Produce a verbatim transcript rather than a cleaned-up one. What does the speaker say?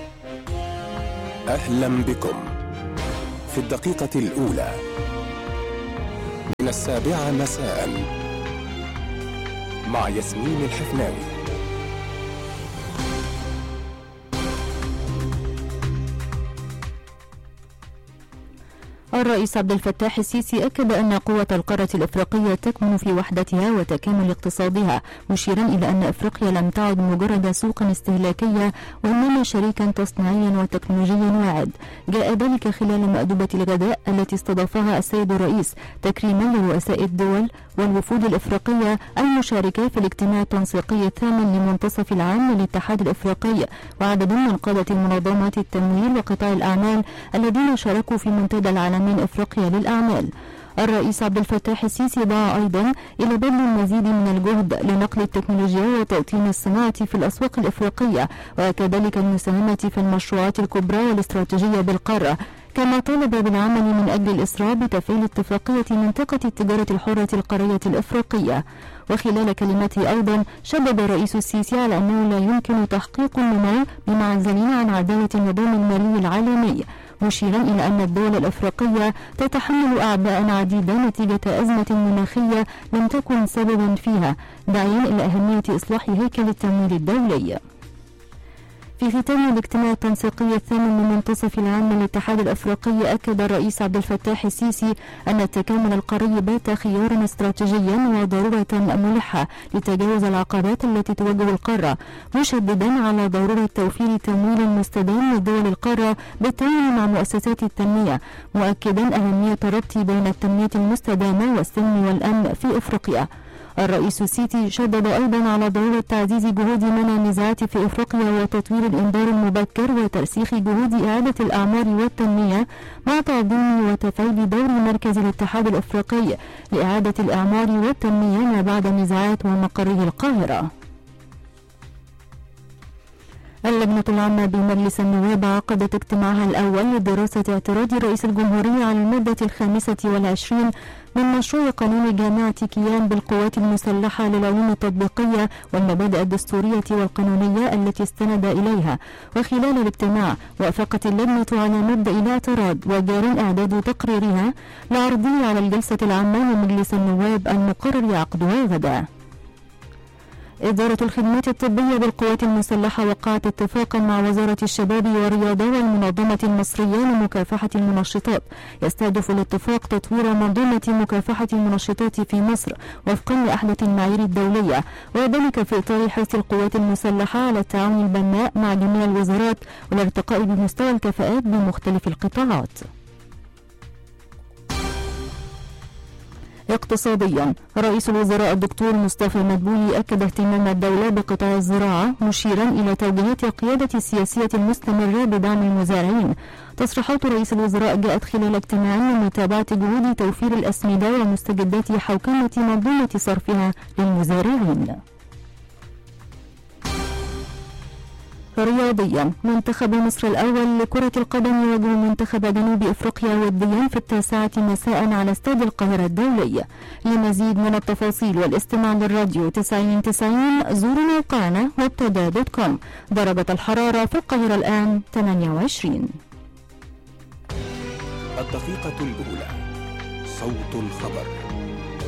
أهلا بكم في الدقيقة الأولى من السابعة مساء مع ياسمين الحفناوي. الرئيس عبد الفتاح السيسي أكد أن قوة القارة الإفريقية تكمن في وحدتها وتكامل اقتصادها، مشيرا إلى أن إفريقيا لم تعد مجرد سوقا استهلاكية وإنما شريكا تصنيعيا وتكنولوجيا واعد. جاء ذلك خلال مأدبة الغداء التي استضافها السيد الرئيس تكريما لرؤساء الدول والوفود الإفريقية المشاركة في الاجتماع التنسيقي الثامن لمنتصف العام للاتحاد الإفريقي، وعدد من قادة المنظمات التمويل وقطاع الأعمال الذين شاركوا في منتدى العالمين إفريقيا للأعمال. الرئيس عبد الفتاح السيسي دعا أيضا إلى بذل المزيد من الجهد لنقل التكنولوجيا وتوطين الصناعة في الأسواق الإفريقية، وكذلك المساهمة في المشروعات الكبرى والاستراتيجية بالقارة، كما طالب بالعمل من أجل الإسراع بتفعيل اتفاقية منطقة التجارة الحرة القارية الإفريقية. وخلال كلمته أيضا شدد الرئيس السيسي على أنه لا يمكن تحقيق النمو بمعزلين عن عدالة النظام المالي العالمي، مشيرا إلى أن الدول الأفريقية تتحمل أعباء عديدة نتيجة أزمة مناخية لم تكن سببا فيها، داعيا إلى أهمية إصلاح هيكل التمويل الدولي. في ختام الاجتماع التنسيقي الثامن لمنتصف العام للاتحاد الافريقي، اكد الرئيس عبد الفتاح السيسي ان التكامل القاري بات خيارا استراتيجيا وضروره ملحه لتجاوز العقبات التي تواجه القاره، مشددا على ضروره توفير تمويل مستدام لدول القاره بالتعاون مع مؤسسات التنميه، مؤكدا اهميه الربط بين التنميه المستدامه والسلم والامن في افريقيا. الرئيس السيسي شدد أيضا على ضرورة تعزيز جهود منع النزاعات في إفريقيا وتطوير الإنذار المبكر وترسيخ جهود إعادة الأعمار والتنمية، مع تعظيم وتفعيل دور مركز الاتحاد الإفريقي لإعادة الأعمار والتنمية ما بعد النزاعات ومقره القاهرة. اللجنة العامة بمجلس النواب عقدت اجتماعها الأول لدراسة اعتراض رئيس الجمهورية على المادة الخامسة والعشرين من مشروع قانون جامعة كيان بالقوات المسلحة للعلوم التطبيقية والمبادئ الدستورية والقانونية التي استند إليها. وخلال الاجتماع وافقت اللجنة على مبدأ الاعتراض وجار إعداد تقريرها لعرضه على الجلسة العامة لمجلس النواب المقرر عقدها غدا. إدارة الخدمات الطبية بالقوات المسلحة وقعت اتفاقا مع وزارة الشباب والرياضة والمنظمة المصرية لمكافحة المنشطات، يستهدف الاتفاق تطوير منظومة مكافحة المنشطات في مصر وفقا لأحدث المعايير الدولية، وذلك في إطار حرص القوات المسلحة على التعاون البناء مع جميع الوزارات والارتقاء بمستوى الكفاءات بمختلف القطاعات. اقتصاديا، رئيس الوزراء الدكتور مصطفى مدبولي أكد اهتمام الدولة بقطاع الزراعة، مشيرا إلى توجيهات القيادة السياسية المستمرة بدعم المزارعين. تصريحات رئيس الوزراء جاءت خلال اجتماع لمتابعة جهود توفير الأسمدة ومستجدات حوكمة منظومة صرفها للمزارعين. رياضيا، منتخب مصر الأول لكرة القدم يواجه منتخب جنوب إفريقيا وديا في التاسعة مساء على استاد القاهرة الدولي. لمزيد من التفاصيل والاستماع للراديو تسعين تسعين زوروا موقعنا مبتدا دوت كوم. درجة الحرارة في القاهرة الآن ثمانية وعشرين. الدقيقة الأولى، صوت الخبر.